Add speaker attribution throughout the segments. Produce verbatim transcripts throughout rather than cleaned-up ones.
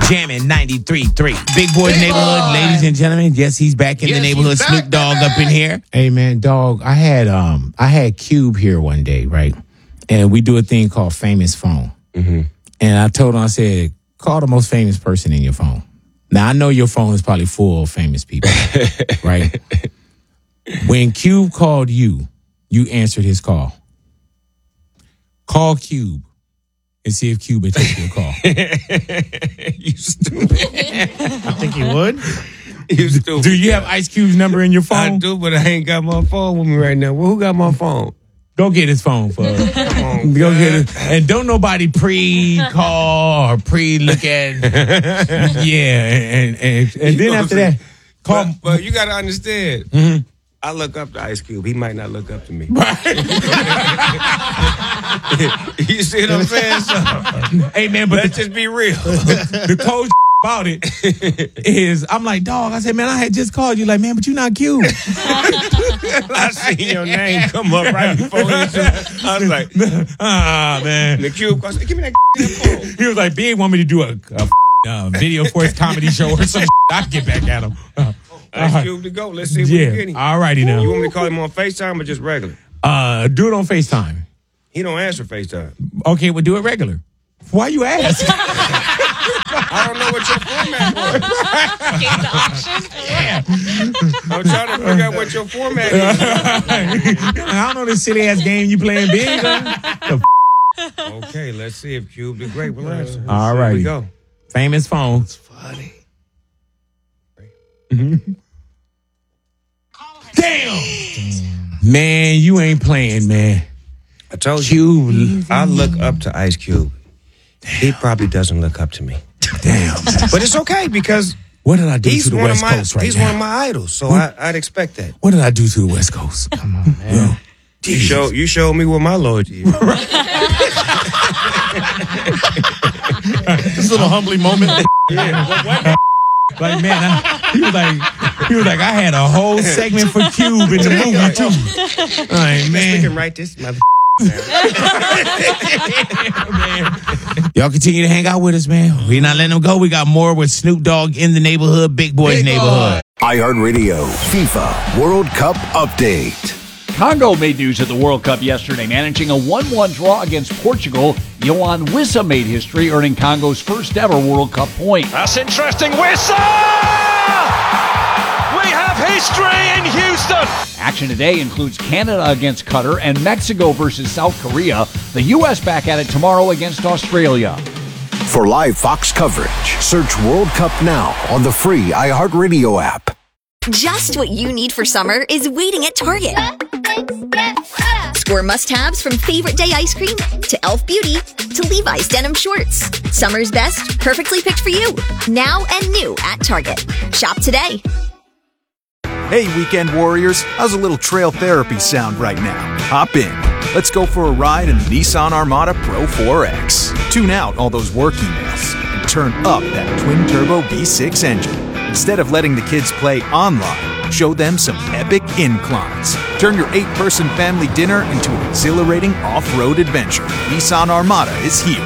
Speaker 1: Jamming ninety-three point three. Big Boy's Neighborhood, ladies and gentlemen. Yes, he's back in yes, the neighborhood. Back, Snoop Dogg up in here.
Speaker 2: Hey, man, dog, I had um, I had Cube here one day, right? And we do a thing called Famous Phone. Mm-hmm. And I told him, I said, call the most famous person in your phone. Now, I know your phone is probably full of famous people, right? When Cube called you, you answered his call. Call Cube and see if Cube would take your call.
Speaker 1: You stupid.
Speaker 3: I think he would.
Speaker 1: You stupid.
Speaker 2: Do you have Ice Cube's number in your phone?
Speaker 1: I do, but I ain't got my phone with me right now. Well, who got my phone?
Speaker 2: Go get his phone for us.
Speaker 1: Come on,
Speaker 2: Go get it. And don't nobody pre-call or pre-look at. Yeah, and and, and then after that, call.
Speaker 1: But, but you got to understand. Mm-hmm. I look up to Ice Cube. He might not look up to me. Right. You see what I'm saying? So,
Speaker 2: hey, man, but
Speaker 1: let's the, just be real.
Speaker 2: The, the cold about it is, I'm like, dog, I said, man, I had just called you. Like, man, but you not Cube.
Speaker 1: I seen your name come up right before you. I was like,
Speaker 2: ah, man.
Speaker 1: The Cube calls, give me that phone.
Speaker 2: He was like, B want me to do a, a uh, video for his comedy show or something. I can get back at him. Uh,
Speaker 1: Ice Cube to go. Let's see if
Speaker 2: yeah.
Speaker 1: we can get him.
Speaker 2: All righty now.
Speaker 1: You want me to call him on FaceTime or just regular?
Speaker 2: Uh, do it on FaceTime.
Speaker 1: He don't answer FaceTime.
Speaker 2: Okay, well, do it regular. Why you ask?
Speaker 1: I don't know what your format was.
Speaker 2: Yeah.
Speaker 1: I'm trying to figure out what your format is.
Speaker 2: I don't know this silly ass game you playing big.
Speaker 1: Okay, let's see if Cube the Great will answer.
Speaker 2: All right.
Speaker 1: Here we go.
Speaker 2: Famous phone.
Speaker 1: It's funny.
Speaker 2: Mm-hmm. Damn. Damn. Man, you ain't playing, man.
Speaker 1: I told you, I look up to Ice Cube. Damn. He probably doesn't look up to me.
Speaker 2: Damn.
Speaker 1: But it's okay because
Speaker 2: what did I do
Speaker 1: he's
Speaker 2: to the
Speaker 1: one
Speaker 2: West
Speaker 1: of my,
Speaker 2: Coast right
Speaker 1: He's
Speaker 2: now?
Speaker 1: one of my idols, so I, I'd expect that.
Speaker 2: What did I do to the West Coast?
Speaker 3: Come on, man. Yo,
Speaker 1: you, show, you showed me what my loyalty is.
Speaker 3: This little humbling moment.
Speaker 1: Yeah.
Speaker 2: What, what? Like, man, I, he was like, he was like, I had a whole segment for Cube in the movie too. All right, man.
Speaker 1: We can write this mother.
Speaker 2: Y'all continue to hang out with us, man. We're not letting them go. We got more with Snoop Dogg in the neighborhood, Big Boy's Big Neighborhood.
Speaker 4: iHeartRadio FIFA World Cup Update.
Speaker 5: Congo made news at the World Cup yesterday, managing a one one draw against Portugal. Yohan Wissa made history, earning Congo's first ever World Cup point.
Speaker 6: That's interesting. Wissa! We have history in Houston.
Speaker 5: Action today includes Canada against Qatar and Mexico versus South Korea. The U S back at it tomorrow against Australia.
Speaker 4: For live Fox coverage, search World Cup now on the free iHeartRadio app.
Speaker 7: Just what you need for summer is waiting at Target. Score must-haves from Favorite Day ice cream to Elf Beauty to Levi's denim shorts. Summer's best, perfectly picked for you. Now and new at Target. Shop today.
Speaker 8: Hey, weekend warriors. How's a little trail therapy sound right now? Hop in. Let's go for a ride in the Nissan Armada Pro four X. Tune out all those work emails and turn up that twin-turbo V six engine. Instead of letting the kids play online, show them some epic inclines. Turn your eight-person family dinner into an exhilarating off-road adventure. Nissan Armada is here.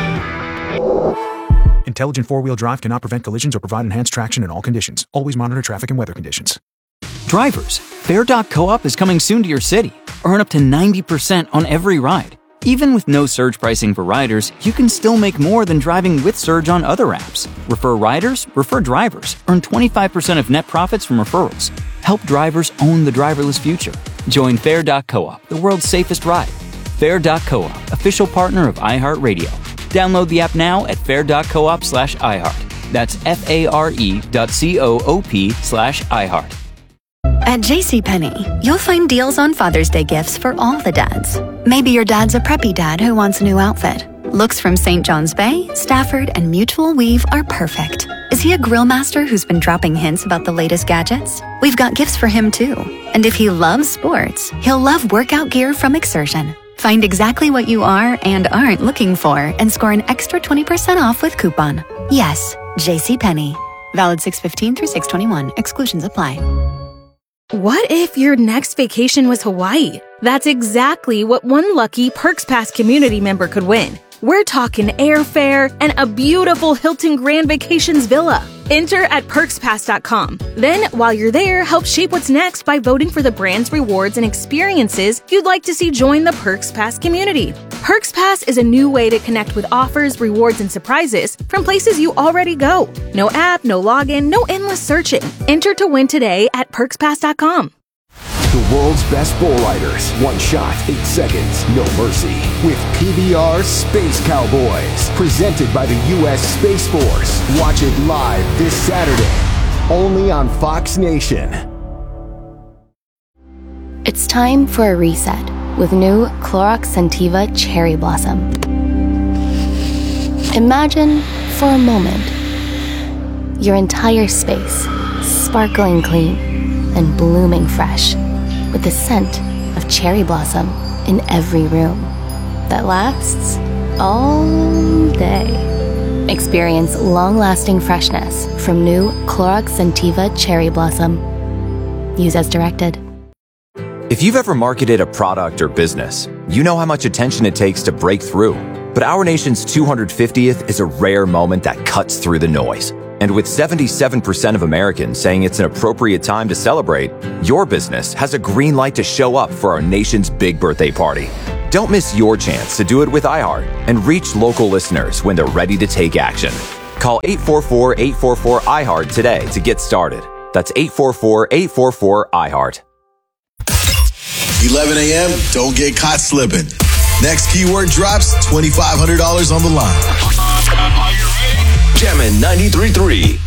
Speaker 8: Intelligent four-wheel drive cannot prevent collisions or provide enhanced traction in all conditions. Always monitor traffic and weather conditions.
Speaker 9: Drivers, Fair dot co-op is coming soon to your city. Earn up to ninety percent on every ride. Even with no surge pricing for riders, you can still make more than driving with Surge on other apps. Refer riders, refer drivers. Earn twenty-five percent of net profits from referrals. Help drivers own the driverless future. Join Fair dot co-op, the world's safest ride. Fair dot co-op, official partner of iHeartRadio. Download the app now at fair dot coop slash iHeart. That's F-A-R-E dot C-O-O-P slash iHeart.
Speaker 10: At JCPenney, you'll find deals on Father's Day gifts for all the dads. Maybe your dad's a preppy dad who wants a new outfit. Looks from Saint John's Bay, Stafford, and Mutual Weave are perfect. Is he a grill master who's been dropping hints about the latest gadgets? We've got gifts for him too. And if he loves sports, he'll love workout gear from Exertion. Find exactly what you are and aren't looking for and score an extra twenty percent off with coupon. Yes, JCPenney. Valid six fifteen through six twenty-one. Exclusions apply.
Speaker 11: What if your next vacation was Hawaii? That's exactly what one lucky Perks Pass community member could win. We're talking airfare and a beautiful Hilton Grand Vacations villa. Enter at perks pass dot com. Then, while you're there, help shape what's next by voting for the brands, rewards, and experiences you'd like to see join the Perks Pass community. Perks Pass is a new way to connect with offers, rewards, and surprises from places you already go. No app, no login, no endless searching. Enter to win today at perks pass dot com.
Speaker 4: The world's best bull riders. One shot, eight seconds, no mercy. With P B R Space Cowboys. Presented by the U S Space Force. Watch it live this Saturday. Only on Fox Nation.
Speaker 10: It's time for a reset with new Clorox Scentiva Cherry Blossom. Imagine, for a moment, your entire space sparkling clean and blooming fresh, with the scent of cherry blossom in every room that lasts all day. Experience long-lasting freshness from new Clorox Scentiva Cherry Blossom. Use as directed.
Speaker 12: If you've ever marketed a product or business, you know how much attention it takes to break through. But our nation's two hundred fiftieth is a rare moment that cuts through the noise. And with seventy-seven percent of Americans saying it's an appropriate time to celebrate, your business has a green light to show up for our nation's big birthday party. Don't miss your chance to do it with iHeart and reach local listeners when they're ready to take action. Call eight four four, eight four four, I heart today to get started. That's eight four four, eight four four, I heart.
Speaker 13: eleven a.m., don't get caught slipping. Next keyword drops, twenty-five hundred dollars on the line.
Speaker 14: Jammin' ninety-three point three.